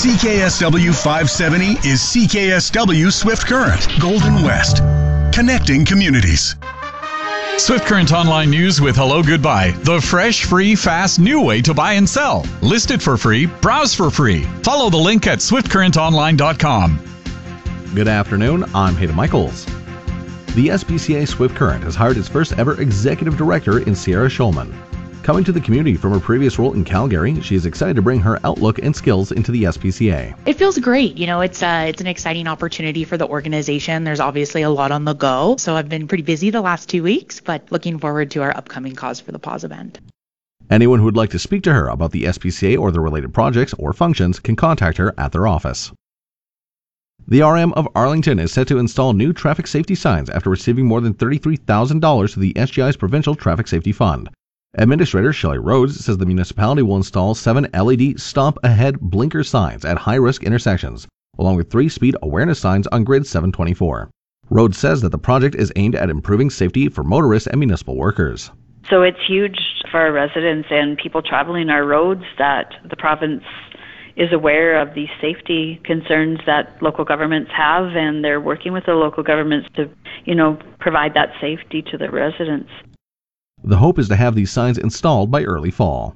CKSW 570 is CKSW Swift Current, Golden West, connecting communities. Swift Current Online News with Hello Goodbye, the fresh, free, fast, new way to buy and sell. List it for free, browse for free. Follow the link at swiftcurrentonline.com. Good afternoon, I'm Hayden Michaels. The SPCA Swift Current has hired its first ever executive director in Sierra Schulman. Coming to the community from her previous role in Calgary, she is excited to bring her outlook and skills into the SPCA. It feels great. It's an exciting opportunity for the organization. There's obviously a lot on the go. So I've been pretty busy the last 2 weeks, but looking forward to our upcoming Cause for the Paws event. Anyone who would like to speak to her about the SPCA or the related projects or functions can contact her at their office. The RM of Arlington is set to install new traffic safety signs after receiving more than $33,000 to the SGI's Provincial Traffic Safety Fund. Administrator Shelley Rhodes says the municipality will install 7 LED stop ahead blinker signs at high-risk intersections, along with 3 speed awareness signs on grid 724. Rhodes says that the project is aimed at improving safety for motorists and municipal workers. So it's huge for our residents and people traveling our roads that the province is aware of these safety concerns that local governments have, and they're working with the local governments to, provide that safety to the residents. The hope is to have these signs installed by early fall.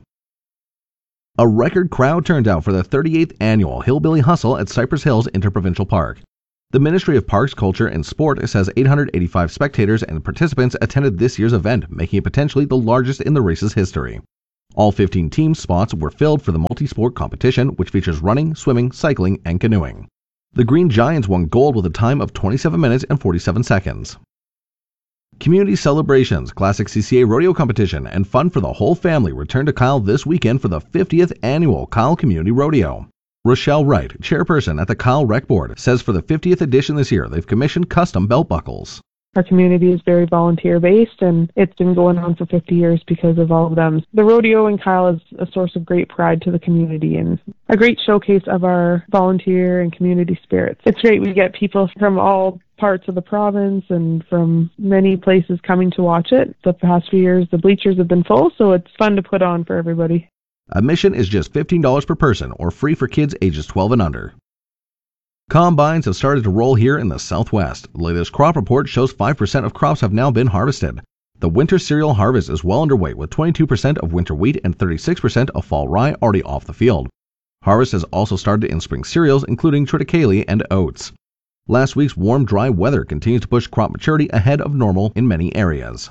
A record crowd turned out for the 38th annual Hillbilly Hustle at Cypress Hills Interprovincial Park. The Ministry of Parks, Culture and Sport says 885 spectators and participants attended this year's event, making it potentially the largest in the race's history. All 15 team spots were filled for the multi-sport competition, which features running, swimming, cycling, and canoeing. The Green Giants won gold with a time of 27 minutes and 47 seconds. Community celebrations, classic CCA rodeo competition, and fun for the whole family return to Kyle this weekend for the 50th annual Kyle Community Rodeo. Rochelle Wright, chairperson at the Kyle Rec Board, says for the 50th edition this year they've commissioned custom belt buckles. Our community is very volunteer-based, and it's been going on for 50 years because of all of them. The rodeo in Kyle is a source of great pride to the community and a great showcase of our volunteer and community spirits. It's great. We get people from all parts of the province and from many places coming to watch it. The past few years, the bleachers have been full, so it's fun to put on for everybody. Admission is just $15 per person or free for kids ages 12 and under. Combines have started to roll here in the Southwest. The latest crop report shows 5% of crops have now been harvested. The winter cereal harvest is well underway with 22% of winter wheat and 36% of fall rye already off the field. Harvest has also started in spring cereals, including triticale and oats. Last week's warm, dry weather continues to push crop maturity ahead of normal in many areas.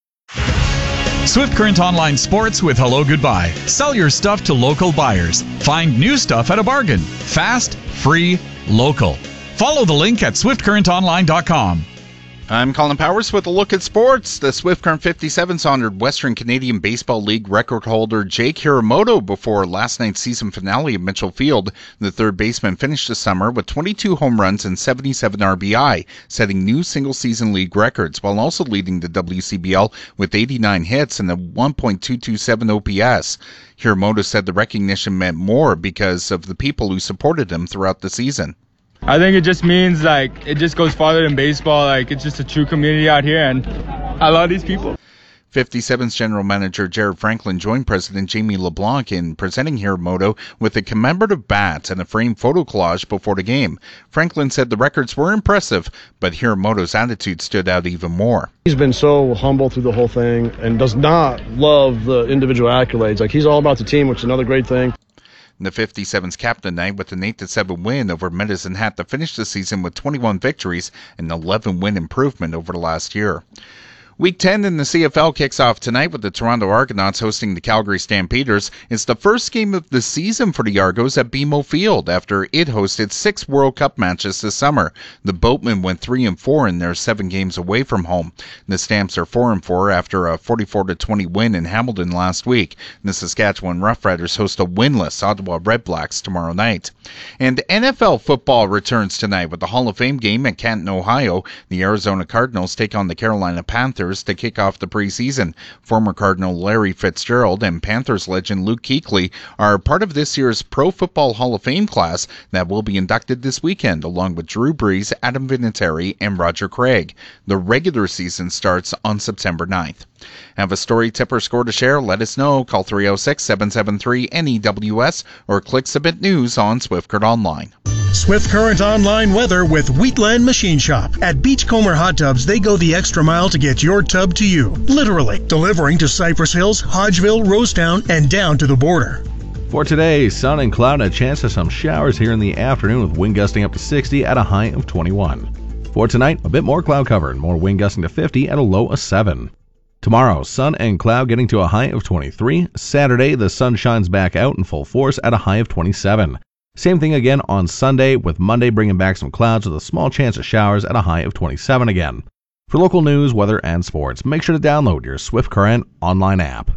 Swift Current Online Sports with Hello Goodbye. Sell your stuff to local buyers. Find new stuff at a bargain. Fast, free, local. Follow the link at swiftcurrentonline.com. I'm Colin Powers with a look at sports. The Swift Current 57s honored Western Canadian Baseball League record holder Jake Hiramoto before last night's season finale at Mitchell Field. The third baseman finished the summer with 22 home runs and 77 RBI, setting new single-season league records, while also leading the WCBL with 89 hits and a 1.227 OPS. Hiramoto said the recognition meant more because of the people who supported him throughout the season. I think it just means, it just goes farther than baseball. It's just a true community out here, and I love these people. 57's general manager Jared Franklin joined President Jamie LeBlanc in presenting Hiramoto with a commemorative bat and a framed photo collage before the game. Franklin said the records were impressive, but Hiramoto's attitude stood out even more. He's been so humble through the whole thing and does not love the individual accolades. He's all about the team, which is another great thing. The 57's capped the night with an 8-7 win over Medicine Hat to finish the season with 21 victories and an 11-win improvement over the last year. Week 10 in the CFL kicks off tonight with the Toronto Argonauts hosting the Calgary Stampeders. It's the first game of the season for the Argos at BMO Field after it hosted 6 World Cup matches this summer. The Boatmen went 3-4 in their 7 games away from home. The Stamps are 4-4 after a 44-20 win in Hamilton last week. The Saskatchewan Roughriders host a winless Ottawa Redblacks tomorrow night. And NFL football returns tonight with the Hall of Fame game at Canton, Ohio. The Arizona Cardinals take on the Carolina Panthers Panthers to kick off the preseason. Former Cardinal Larry Fitzgerald and Panthers legend Luke Kuechly are part of this year's Pro Football Hall of Fame class that will be inducted this weekend, along with Drew Brees, Adam Vinatieri, and Roger Craig. The regular season starts on September 9th. Have a story, tip, or score to share? Let us know. Call 306-773-NEWS or click Submit News on Swift Current Online. Swift Current Online weather with Wheatland Machine Shop. At Beachcomber Hot Tubs, they go the extra mile to get your tub to you. Literally, delivering to Cypress Hills, Hodgeville, Rosetown, and down to the border. For today, sun and cloud and a chance of some showers here in the afternoon with wind gusting up to 60 at a high of 21. For tonight, a bit more cloud cover and more wind gusting to 50 at a low of 7. Tomorrow, sun and cloud getting to a high of 23. Saturday, the sun shines back out in full force at a high of 27. Same thing again on Sunday, with Monday bringing back some clouds with a small chance of showers at a high of 27 again. For local news, weather, and sports, make sure to download your Swift Current online app.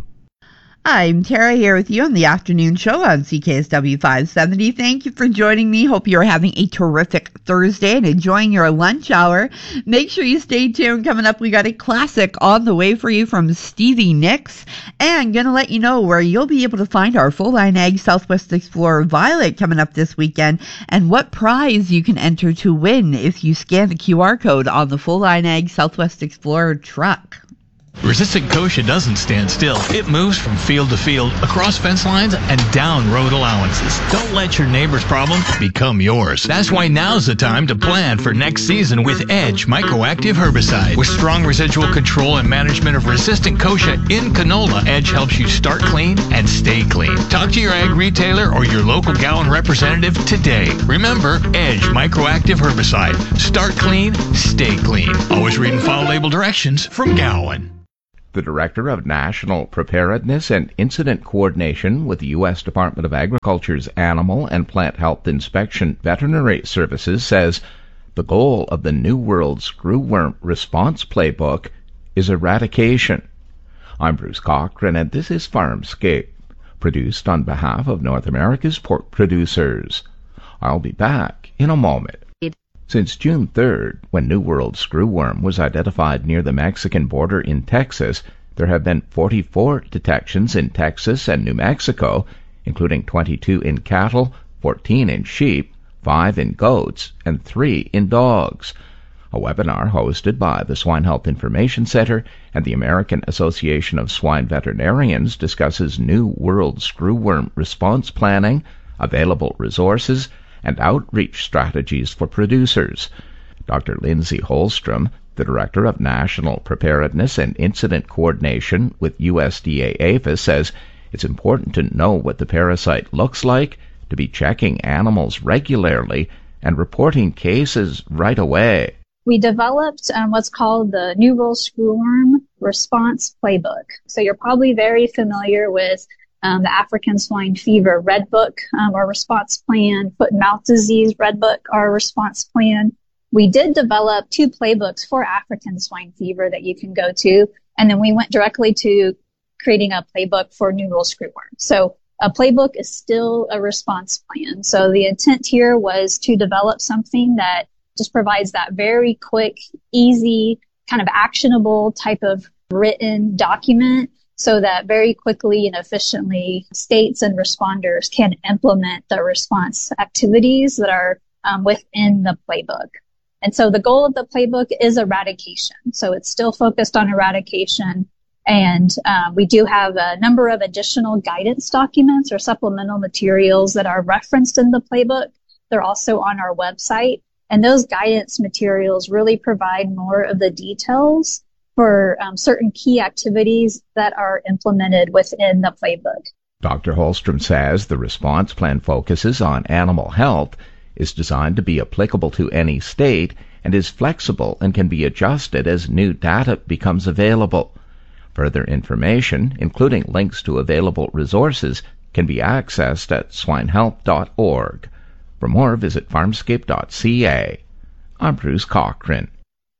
I'm Tara here with you on the afternoon show on CKSW 570. Thank you for joining me. Hope you're having a terrific Thursday and enjoying your lunch hour. Make sure you stay tuned. Coming up, we got a classic on the way for you from Stevie Nicks. And going to let you know where you'll be able to find our Full Line Ag Southwest Explorer Violet coming up this weekend and what prize you can enter to win if you scan the QR code on the Full Line Ag Southwest Explorer truck. Resistant kochia doesn't stand still. It moves from field to field, across fence lines, and down road allowances. Don't let your neighbor's problem become yours. That's why now's the time to plan for next season with Edge Microactive Herbicide. With strong residual control and management of resistant kochia in canola, Edge helps you start clean and stay clean. Talk to your ag retailer or your local Gowan representative today. Remember, Edge Microactive Herbicide. Start clean, stay clean. Always read and follow label directions from Gowan. The Director of National Preparedness and Incident Coordination with the U.S. Department of Agriculture's Animal and Plant Health Inspection Veterinary Services says the goal of the New World Screwworm Response Playbook is eradication. I'm Bruce Cochran, and this is Farmscape, produced on behalf of North America's pork producers. I'll be back in a moment. Since June 3rd, when New World Screwworm was identified near the Mexican border in Texas, there have been 44 detections in Texas and New Mexico, including 22 in cattle, 14 in sheep, 5 in goats, and 3 in dogs. A webinar hosted by the Swine Health Information Center and the American Association of Swine Veterinarians discusses New World Screwworm response planning, available resources, and outreach strategies for producers. Dr. Lindsay Holstrom, the Director of National Preparedness and Incident Coordination with USDA-APHIS, says it's important to know what the parasite looks like, to be checking animals regularly, and reporting cases right away. We developed what's called the New World Screwworm Response Playbook. So you're probably very familiar with the African Swine Fever Red Book, our response plan, Foot and Mouth Disease Red Book, our response plan. We did develop 2 playbooks for African Swine Fever that you can go to, and then we went directly to creating a playbook for New World Screwworm. So a playbook is still a response plan. So the intent here was to develop something that just provides that very quick, easy, kind of actionable type of written document, so that very quickly and efficiently states and responders can implement the response activities that are within the playbook. And so the goal of the playbook is eradication. So it's still focused on eradication. And we do have a number of additional guidance documents or supplemental materials that are referenced in the playbook. They're also on our website. And those guidance materials really provide more of the details for certain key activities that are implemented within the playbook. Dr. Holstrom says the response plan focuses on animal health, is designed to be applicable to any state, and is flexible and can be adjusted as new data becomes available. Further information, including links to available resources, can be accessed at swinehealth.org. For more, visit farmscape.ca. I'm Bruce Cochran.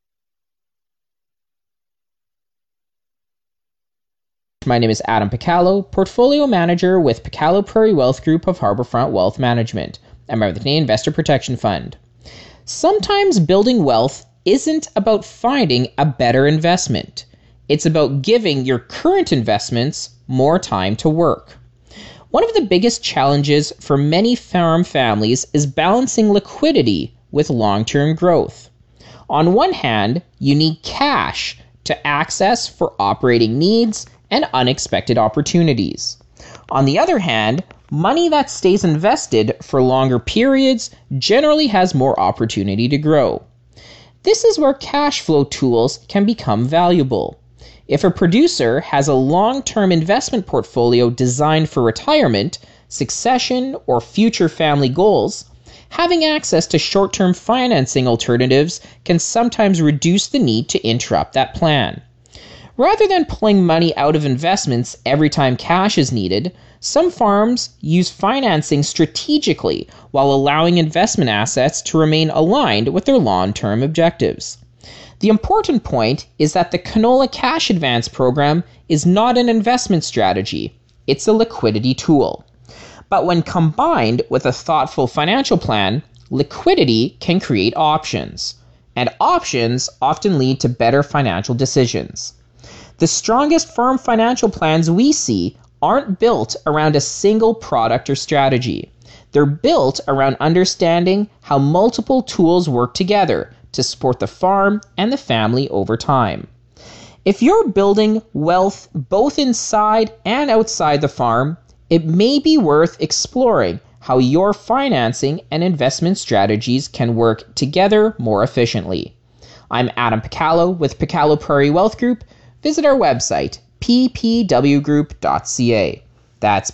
My name is Adam Picallo, Portfolio Manager with Picallo Prairie Wealth Group of Harbourfront Wealth Management. I'm with the Canadian Investor Protection Fund. Sometimes building wealth isn't about finding a better investment. It's about giving your current investments more time to work. One of the biggest challenges for many farm families is balancing liquidity with long-term growth. On one hand, you need cash to access for operating needs and unexpected opportunities. On the other hand, money that stays invested for longer periods generally has more opportunity to grow. This is where cash flow tools can become valuable. If a producer has a long-term investment portfolio designed for retirement, succession, or future family goals, having access to short-term financing alternatives can sometimes reduce the need to interrupt that plan. Rather than pulling money out of investments every time cash is needed, some farms use financing strategically while allowing investment assets to remain aligned with their long-term objectives. The important point is that the Canola Cash Advance program is not an investment strategy, it's a liquidity tool. But when combined with a thoughtful financial plan, liquidity can create options, and options often lead to better financial decisions. The strongest farm financial plans we see aren't built around a single product or strategy. They're built around understanding how multiple tools work together to support the farm and the family over time. If you're building wealth both inside and outside the farm, it may be worth exploring how your financing and investment strategies can work together more efficiently. I'm Adam Picallo with Picallo Prairie Wealth Group. Visit our website, ppwgroup.ca. That's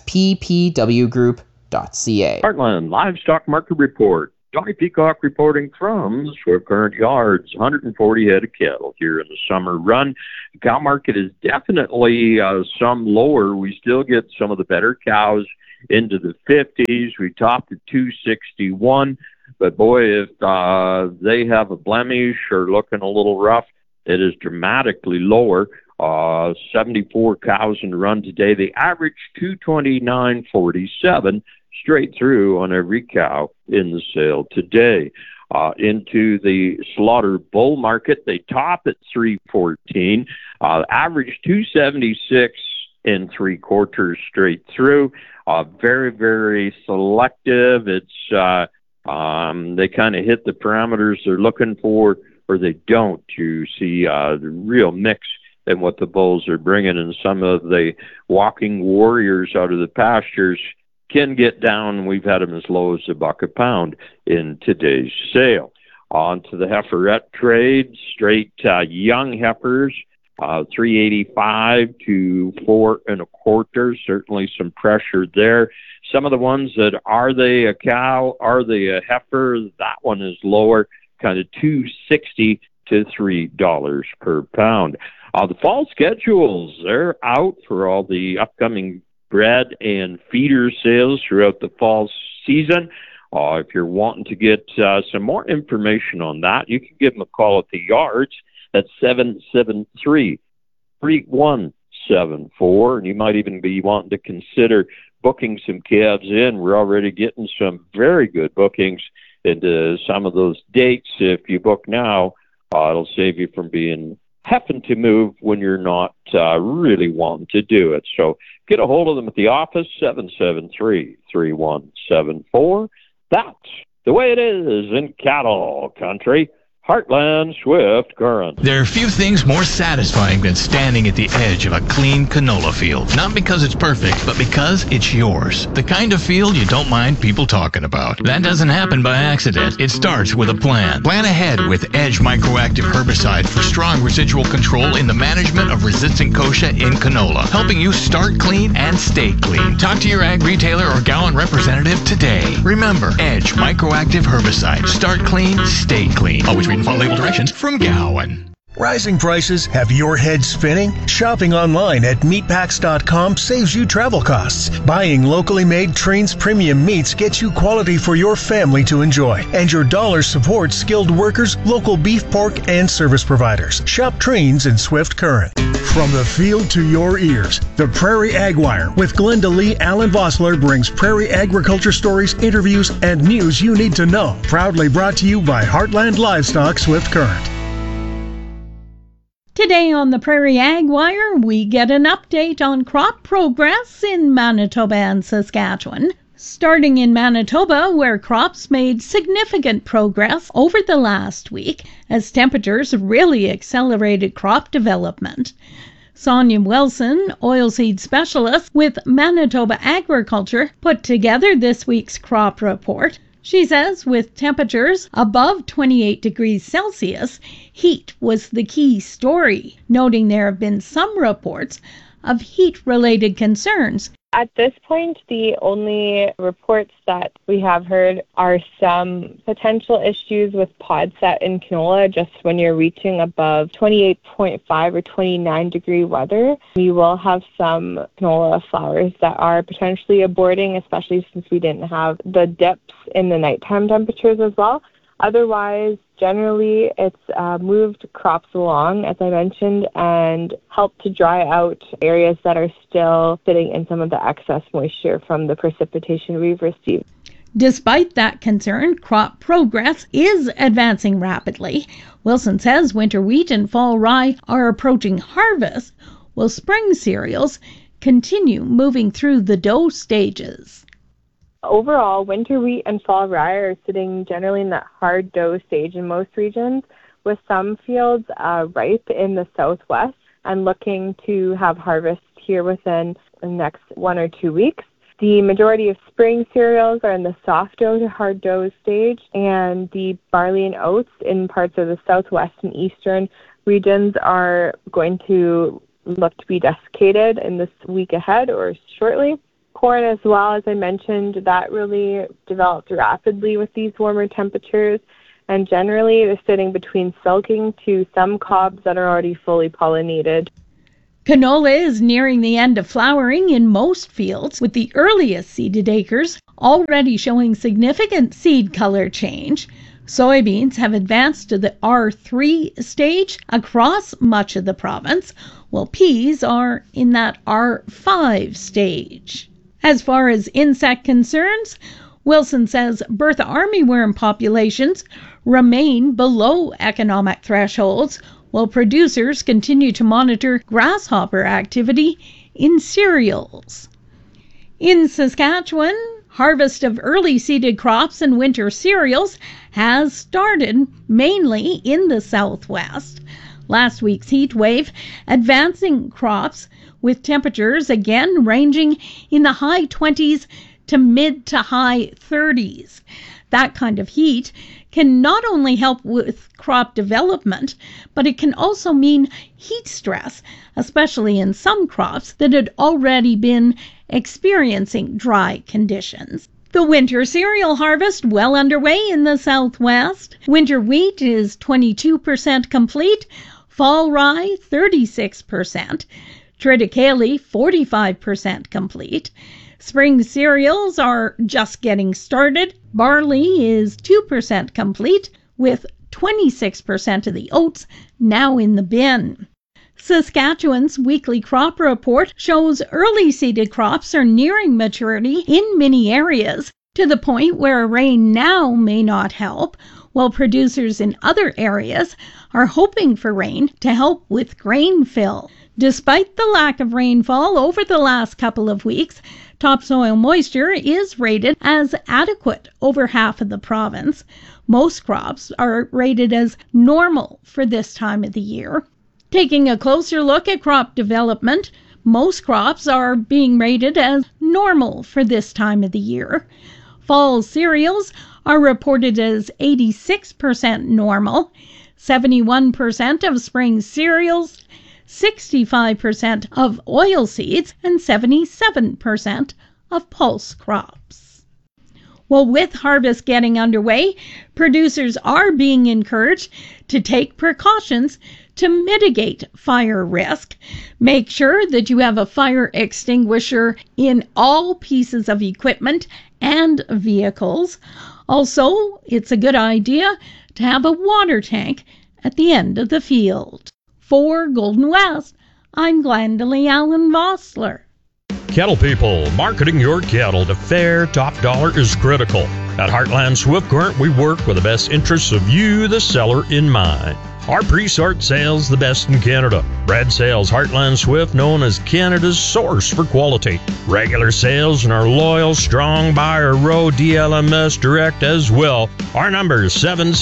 ppwgroup.ca. Heartland Livestock Market Report. Johnny Peacock reporting from Swift Current Yards. 140 head of cattle here in the summer run. The cow market is definitely some lower. We still get some of the better cows into the 50s. We topped at 261. But boy, if they have a blemish or looking a little rough, it is dramatically lower. 74 cows in the run today. They average 229.47 straight through on every cow in the sale today. Into the slaughter bull market, they top at 314, average 276 and 3/4 straight through. Very, very selective. It's they kind of hit the parameters they're looking for, or they don't. You see the real mix in what the bulls are bringing, and some of the walking warriors out of the pastures can get down. We've had them as low as $1 a pound in today's sale. On to the heiferette trade, straight young heifers, 385 to 4 1/4. Certainly some pressure there. Some of the ones that are they a cow, are they a heifer? That one is lower, kind of $2.60 to $3 per pound. The fall schedules, they're out for all the upcoming bred and feeder sales throughout the fall season. If you're wanting to get some more information on that, you can give them a call at the yards at 773-3174, and you might even be wanting to consider booking some calves in. We're already getting some very good bookings into some of those dates. If you book now, it'll save you from having to move when you're not really wanting to do it. So get a hold of them at the office, 773-3174. That's the way it is in cattle country. Heartland Swift Current. There are few things more satisfying than standing at the edge of a clean canola field. Not because it's perfect, but because it's yours. The kind of field you don't mind people talking about. That doesn't happen by accident. It starts with a plan. Plan ahead with Edge Microactive Herbicide for strong residual control in the management of resistant kochia in canola, helping you start clean and stay clean. Talk to your ag retailer or Gowan representative today. Remember, Edge Microactive Herbicide. Start clean, stay clean. Always read and follow label directions from Gowan. Rising prices have your head spinning? Shopping online at meatpacks.com saves you travel costs. Buying locally made Trains premium meats gets you quality for your family to enjoy. And your dollars support skilled workers, local beef, pork, and service providers. Shop Trains in Swift Current. From the field to your ears, the Prairie Ag Wire with Glenda Lee Allen Vossler brings prairie agriculture stories, interviews, and news you need to know. Proudly brought to you by Heartland Livestock Swift Current. Today Today on the Prairie Ag Wire, we get an update on crop progress in Manitoba and Saskatchewan. Starting in Manitoba, where crops made significant progress over the last week as temperatures really accelerated crop development. Sonia Wilson, oilseed specialist with Manitoba Agriculture, put together this week's crop report. She says with temperatures above 28 degrees Celsius, heat was the key story, noting there have been some reports of heat-related concerns. At this point, the only reports that we have heard are some potential issues with pod set in canola. Just when you're reaching above 28.5 or 29 degree weather, we will have some canola flowers that are potentially aborting, especially since we didn't have the dips in the nighttime temperatures as well. Otherwise, generally, it's moved crops along, as I mentioned, and helped to dry out areas that are still sitting in some of the excess moisture from the precipitation we've received. Despite that concern, crop progress is advancing rapidly. Wilson says winter wheat and fall rye are approaching harvest, while spring cereals continue moving through the dough stages. Overall, winter wheat and fall rye are sitting generally in that hard dough stage in most regions, with some fields ripe in the southwest and looking to have harvest here within the next 1 or 2 weeks. The majority of spring cereals are in the soft dough to hard dough stage, and the barley and oats in parts of the southwest and eastern regions are going to look to be desiccated in this week ahead or shortly. Corn as well, as I mentioned, that really developed rapidly with these warmer temperatures, and generally they're sitting between sulking to some cobs that are already fully pollinated. Canola is nearing the end of flowering in most fields, with the earliest seeded acres already showing significant seed color change. Soybeans have advanced to the R3 stage across much of the province, while peas are in that R5 stage. As far as insect concerns, Wilson says Bertha armyworm populations remain below economic thresholds, while producers continue to monitor grasshopper activity in cereals. In Saskatchewan, harvest of early seeded crops and winter cereals has started, mainly in the southwest. Last week's heat wave advancing crops with temperatures again ranging in the high 20s to mid to high 30s. That kind of heat can not only help with crop development, but it can also mean heat stress, especially in some crops that had already been experiencing dry conditions. The winter cereal harvest well underway in the southwest. Winter wheat is 22% complete, fall rye 36%. Triticale 45% complete. Spring cereals are just getting started. Barley is 2% complete, with 26% of the oats now in the bin. Saskatchewan's weekly crop report shows early seeded crops are nearing maturity in many areas, to the point where rain now may not help, while producers in other areas are hoping for rain to help with grain fill. Despite the lack of rainfall over the last couple of weeks, topsoil moisture is rated as adequate over half of the province. Most crops are rated as normal for this time of the year. Taking a closer look at crop development, most crops are being rated as normal for this time of the year. Fall cereals are reported as 86% normal, 71% of spring cereals, 65% of oilseeds, and 77% of pulse crops. Well, with harvest getting underway, producers are being encouraged to take precautions to mitigate fire risk. Make sure that you have a fire extinguisher in all pieces of equipment and vehicles. Also, it's a good idea to have a water tank at the end of the field. For Golden West, I'm Glendalee Allen Vossler. Cattle people, marketing your cattle to fair top dollar is critical. At Heartland Swift Current, we work with the best interests of you, the seller, in mind. Our pre-sort sales the best in Canada. Brad Sales Heartland Swift, known as Canada's source for quality. Regular sales and our loyal, strong buyer row DLMS Direct as well. Our number is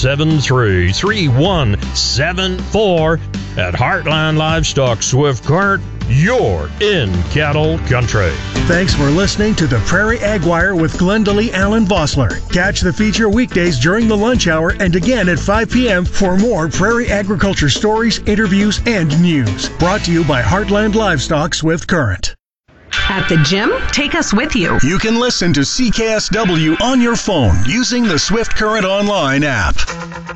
773-3174 at Heartland Livestock Swift Current. You're in cattle country. Thanks for listening to the Prairie Ag Wire with Glendalee Allen Vossler. Catch the feature weekdays during the lunch hour and again at 5 p.m. for more prairie agriculture stories, interviews, and news. Brought to you by Heartland Livestock Swift Current. At the gym, take us with you. You can listen to CKSW on your phone using the Swift Current Online app.